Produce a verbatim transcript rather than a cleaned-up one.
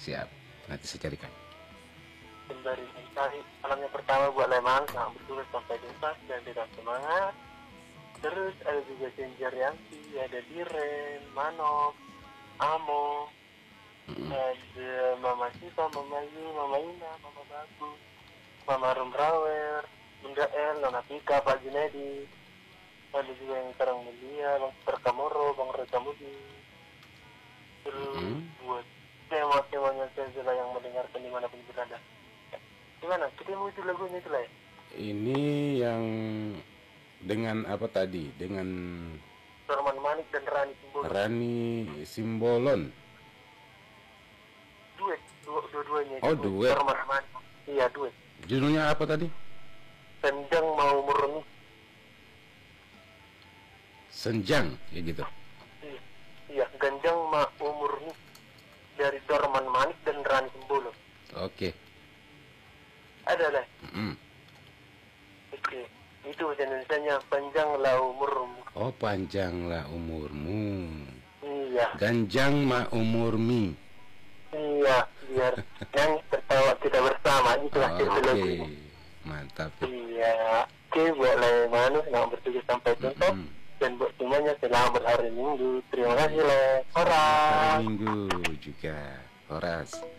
siap. Nanti saya carikan. Sembari mencari salam yang pertama buat Leman, sangat bertugas sampai tuntas dan tidak semangat. Terus ada juga Genjar Yanti, ada Diren, Manok, Amo, Mm-mm. ada Mama Siva, Mama Yu, Mama Ina, Mama Bagu, Mama Rumrawer, Bunda El, Nona Pika, Pak Junedi. Ada juga yang Karang Mulia, Bang Perkamoro, Bang Rekamudi. Terus Mm-mm. buat semua-semuanya Zazela yang mendengarkan dimanapun berada. Gimana? Kita mau itu lagunya itu lah ya? Ini yang dengan apa tadi? Dengan Dorman Manik dan Rani Simbolo. Rani Simbolon. Duet, dua- dua-duanya. Oh, duet. Dorman Manik. Iya, duet. Judulnya apa tadi? Senjang Mau Murni. Senjang, ya gitu. Iya, iya, Ganjang Mau Murni dari Dorman Manik dan Rani Simbolo. Oke. Ada lah. Mm-mm. Oke. Itu bahasa Indonesianya panjanglah umurmu. Oh, panjanglah umurmu. Iya, Ganjang ma umurmi. iya, biar nangis tertawa kita bersama gitu lah. Oke, Okay. mantap. Iya, oke buat Lemanus yang bertugas sampai tuntas. Mm-mm. Dan buat semuanya selamat hari Minggu. Terima kasih Le. Hari Horas. Minggu juga. Horas.